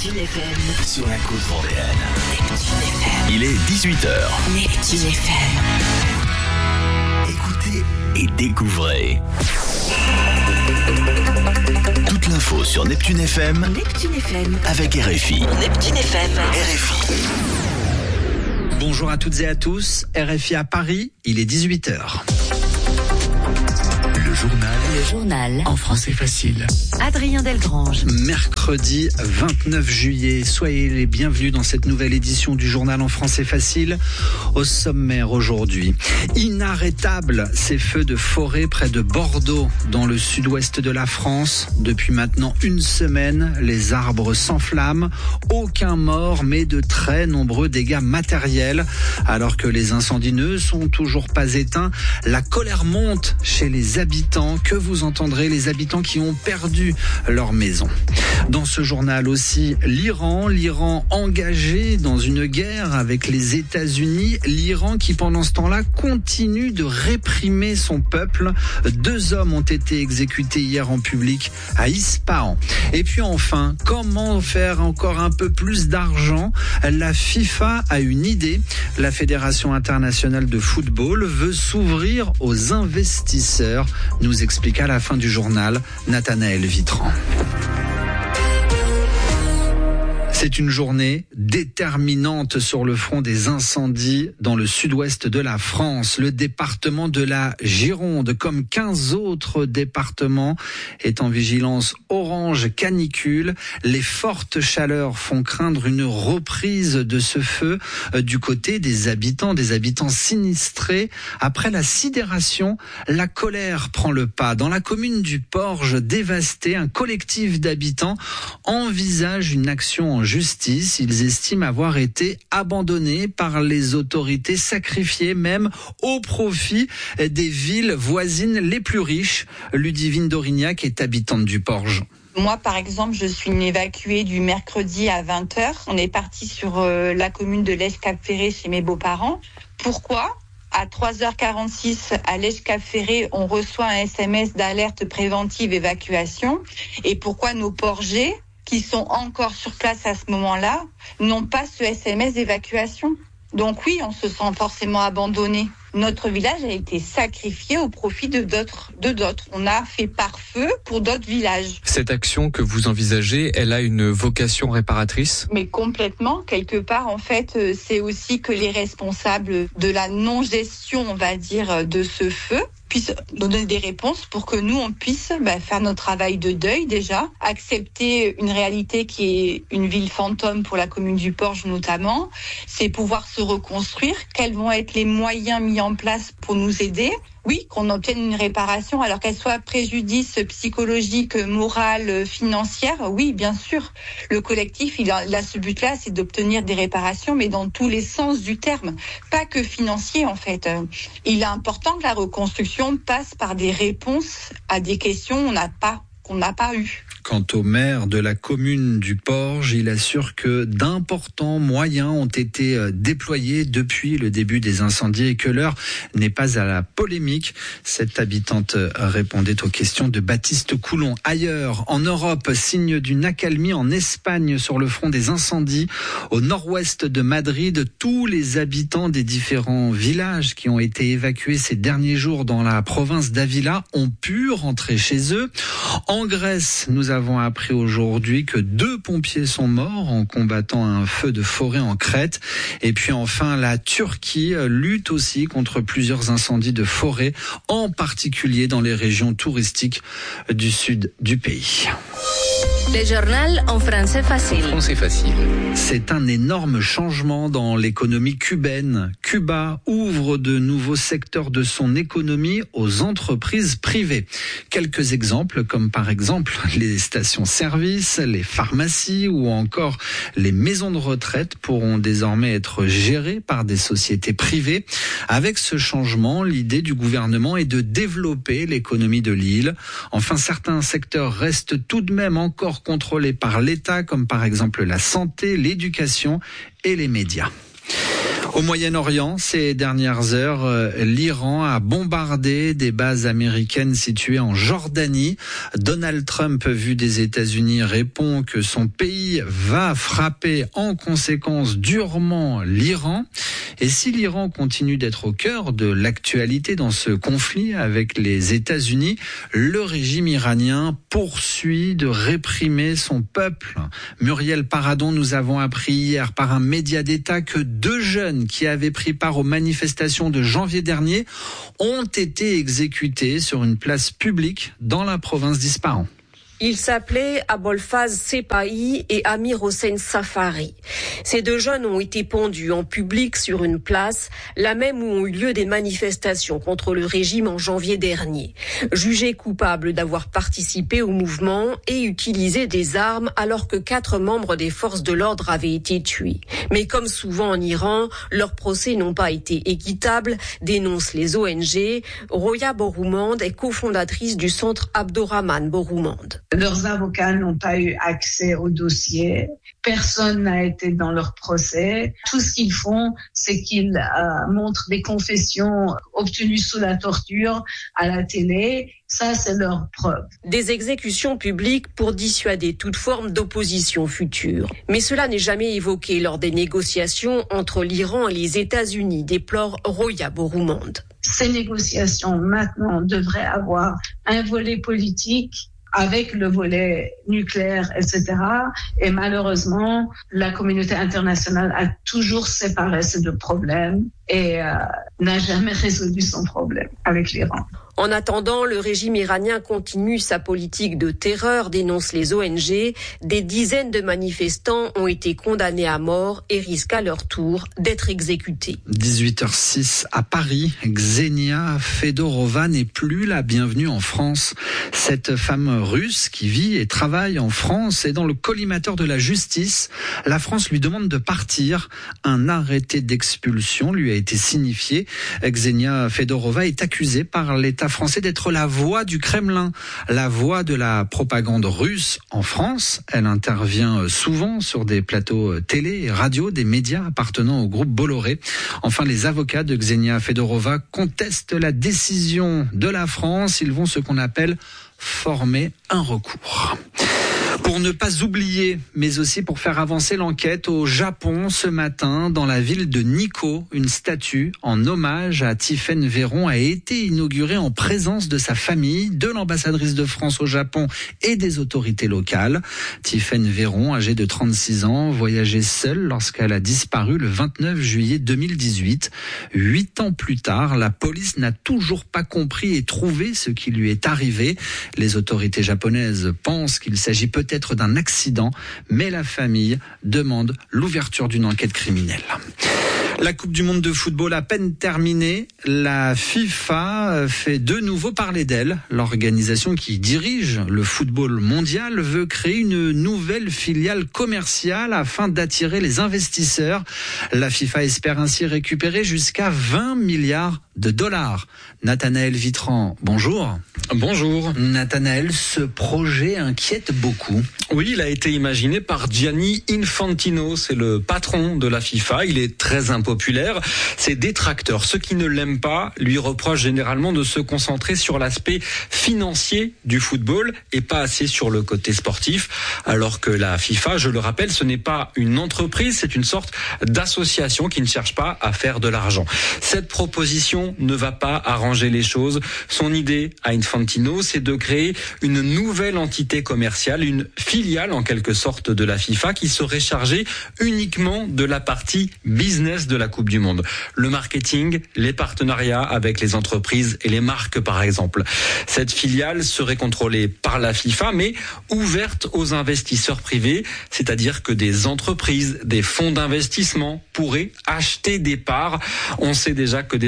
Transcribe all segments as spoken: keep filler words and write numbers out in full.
Neptune F M. Sur la côte vendéenne. Neptune F M. Il est dix-huit heures. Neptune F M. Écoutez et découvrez. Toute l'info sur Neptune F M. Neptune F M. Avec R F I. Neptune F M. R F I. Bonjour à toutes et à tous, R F I à Paris, il est dix-huit heures. Le journal. Le journal. En français facile. Adrien Delgrange. Mercredi vingt-neuf juillet, soyez les bienvenus dans cette nouvelle édition du journal en français facile. Au sommaire aujourd'hui, inarrêtables ces feux de forêt près de Bordeaux, dans le sud-ouest de la France. Depuis maintenant une semaine, les arbres s'enflamment. Aucun mort, mais de très nombreux dégâts matériels. Alors que les incendies ne sont toujours pas éteints, la colère monte chez les habitants. Que vous entendrez, les habitants qui ont perdu leur maison. Dans ce journal aussi, l'Iran, l'Iran engagé dans une guerre avec les États-Unis, l'Iran qui pendant ce temps-là continue de réprimer son peuple. Deux hommes ont été exécutés hier en public à Ispahan. Et puis enfin, comment faire encore un peu plus d'argent ? La FIFA a une idée. La Fédération internationale de football veut s'ouvrir aux investisseurs, nous explique à la fin du journal Nathanaël Vitran. C'est une journée déterminante sur le front des incendies dans le sud-ouest de la France. Le département de la Gironde, comme quinze autres départements, est en vigilance orange canicule. Les fortes chaleurs font craindre une reprise de ce feu du côté des habitants, des habitants sinistrés. Après la sidération, la colère prend le pas. Dans la commune du Porge, dévastée, un collectif d'habitants envisage une action en justice. Ils estiment avoir été abandonnés par les autorités, sacrifiés même au profit des villes voisines les plus riches. Ludivine Dorignac est habitante du Porge. Moi, par exemple, je suis une évacuée du mercredi à vingt heures. On est parti sur euh, la commune de Lège-Cap-Ferré chez mes beaux-parents. Pourquoi ? À trois heures quarante-six, à Lège-Cap-Ferré, on reçoit un S M S d'alerte préventive évacuation. Et pourquoi nos Porgers, qui sont encore sur place à ce moment-là, n'ont pas ce S M S d'évacuation. Donc oui, on se sent forcément abandonné. Notre village a été sacrifié au profit de d'autres, de d'autres. On a fait pare-feu pour d'autres villages. Cette action que vous envisagez, elle a une vocation réparatrice ? Mais complètement, quelque part, en fait, c'est aussi que les responsables de la non-gestion, on va dire, de ce feu, puissent donner des réponses pour que nous, on puisse bah, faire notre travail de deuil déjà, accepter une réalité qui est une ville fantôme pour la commune du Porge notamment, c'est pouvoir se reconstruire, quels vont être les moyens mis en place pour nous aider. Oui, qu'on obtienne une réparation, alors qu'elle soit préjudice psychologique, moral, financière, oui, bien sûr. Le collectif, il a, il a ce but-là, c'est d'obtenir des réparations, mais dans tous les sens du terme, pas que financier en fait. Il est important que la reconstruction passe par des réponses à des questions qu'on n'a pas, qu'on n'a pas eues. Quant au maire de la commune du Porge, il assure que d'importants moyens ont été déployés depuis le début des incendies et que l'heure n'est pas à la polémique. Cette habitante répondait aux questions de Baptiste Coulon. Ailleurs, en Europe, signe d'une accalmie en Espagne sur le front des incendies. Au nord-ouest de Madrid, tous les habitants des différents villages qui ont été évacués ces derniers jours dans la province d'Ávila ont pu rentrer chez eux. En Grèce, nous avons Nous avons appris aujourd'hui que deux pompiers sont morts en combattant un feu de forêt en Crète. Et puis enfin, la Turquie lutte aussi contre plusieurs incendies de forêt, en particulier dans les régions touristiques du sud du pays. Le journal en français facile. Français facile. C'est un énorme changement dans l'économie cubaine. Cuba ouvre de nouveaux secteurs de son économie aux entreprises privées. Quelques exemples, comme par exemple les stations-service, les pharmacies ou encore les maisons de retraite pourront désormais être gérées par des sociétés privées. Avec ce changement, l'idée du gouvernement est de développer l'économie de l'île. Enfin, certains secteurs restent tout de même encore contrôlés par l'État, comme par exemple la santé, l'éducation et les médias. Au Moyen-Orient, ces dernières heures, l'Iran a bombardé des bases américaines situées en Jordanie. Donald Trump, vu des États-Unis, répond que son pays va frapper en conséquence durement l'Iran. Et si l'Iran continue d'être au cœur de l'actualité dans ce conflit avec les États-Unis, le régime iranien poursuit de réprimer son peuple. Muriel Paradon, nous avons appris hier par un média d'État que deux jeunes qui avaient pris part aux manifestations de janvier dernier ont été exécutés sur une place publique dans la province d'Ispahan. Ils s'appelaient Abolfaz Sepahi et Amir Hossein Safari. Ces deux jeunes ont été pendus en public sur une place, la même où ont eu lieu des manifestations contre le régime en janvier dernier. Jugés coupables d'avoir participé au mouvement et utilisé des armes alors que quatre membres des forces de l'ordre avaient été tués. Mais comme souvent en Iran, leurs procès n'ont pas été équitables, dénoncent les O N G. Roya Boroumand est cofondatrice du centre Abdourahman Boroumand. Leurs avocats n'ont pas eu accès au dossier. Personne n'a été dans leur procès. Tout ce qu'ils font, c'est qu'ils euh, montrent des confessions obtenues sous la torture à la télé. Ça, c'est leur preuve. Des exécutions publiques pour dissuader toute forme d'opposition future. Mais cela n'est jamais évoqué lors des négociations entre l'Iran et les États-Unis, déplore Roya Boroumand. Ces négociations, maintenant, devraient avoir un volet politique avec le volet nucléaire, et cetera. Et malheureusement, la communauté internationale a toujours séparé ces deux problèmes et euh, n'a jamais résolu son problème avec l'Iran. En attendant, le régime iranien continue sa politique de terreur, dénoncent les O N G. Des dizaines de manifestants ont été condamnés à mort et risquent à leur tour d'être exécutés. dix-huit heures six à Paris, Ksenia Fedorova n'est plus la bienvenue en France. Cette femme russe qui vit et travaille en France est dans le collimateur de la justice. La France lui demande de partir. Un arrêté d'expulsion lui a été signifié. Ksenia Fedorova est accusée par l'État français d'être la voix du Kremlin, la voix de la propagande russe en France. Elle intervient souvent sur des plateaux télé et radio des médias appartenant au groupe Bolloré. Enfin, les avocats de Ksenia Fedorova contestent la décision de la France. Ils vont ce qu'on appelle former un recours. Pour ne pas oublier, mais aussi pour faire avancer l'enquête, au Japon, ce matin, dans la ville de Nikko, une statue en hommage à Tiphaine Véron a été inaugurée en présence de sa famille, de l'ambassadrice de France au Japon et des autorités locales. Tiphaine Véron, âgée de trente-six ans, voyageait seule lorsqu'elle a disparu le vingt-neuf juillet deux mille dix-huit. Huit ans plus tard, la police n'a toujours pas compris et trouvé ce qui lui est arrivé. Les autorités japonaises pensent qu'il s'agit peut-être d'un accident, mais la famille demande l'ouverture d'une enquête criminelle. La Coupe du Monde de football à peine terminée, la FIFA fait de nouveau parler d'elle. L'organisation qui dirige le football mondial veut créer une nouvelle filiale commerciale afin d'attirer les investisseurs. La FIFA espère ainsi récupérer jusqu'à vingt milliards de dollars. Nathanaël Vitran, bonjour. Bonjour. Nathanaël, ce projet inquiète beaucoup. Oui, il a été imaginé par Gianni Infantino, c'est le patron de la FIFA. Il est très impopulaire. Ses détracteurs, ceux qui ne l'aiment pas, lui reprochent généralement de se concentrer sur l'aspect financier du football et pas assez sur le côté sportif. Alors que la FIFA, je le rappelle, ce n'est pas une entreprise, c'est une sorte d'association qui ne cherche pas à faire de l'argent. Cette proposition ne va pas arranger les choses. Son idée à Infantino, c'est de créer une nouvelle entité commerciale, une filiale en quelque sorte de la FIFA qui serait chargée uniquement de la partie business de la Coupe du Monde. Le marketing, les partenariats avec les entreprises et les marques par exemple. Cette filiale serait contrôlée par la FIFA mais ouverte aux investisseurs privés, c'est-à-dire que des entreprises, des fonds d'investissement pourraient acheter des parts. On sait déjà que des investisseurs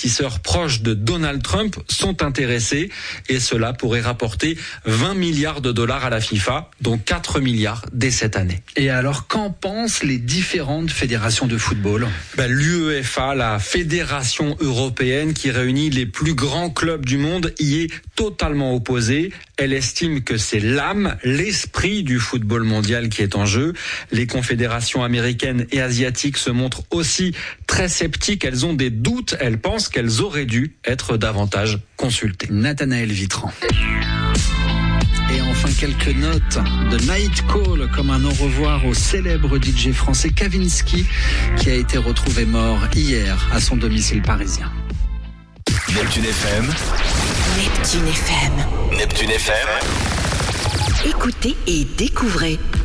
investisseurs proches de Donald Trump sont intéressés et cela pourrait rapporter vingt milliards de dollars à la FIFA, dont quatre milliards dès cette année. Et alors, qu'en pensent les différentes fédérations de football ? Ben, l'UEFA, la fédération européenne qui réunit les plus grands clubs du monde, y est totalement opposée. Elle estime que c'est l'âme, l'esprit du football mondial qui est en jeu. Les confédérations américaines et asiatiques se montrent aussi très sceptiques. Elles ont des doutes. Elles pensent qu'elles auraient dû être davantage consultées. Nathanaël Vitran. Et enfin, quelques notes de Night Call, comme un au revoir au célèbre D J français Kavinsky, qui a été retrouvé mort hier à son domicile parisien. Neptune F M. Neptune F M. Neptune F M. Écoutez et découvrez.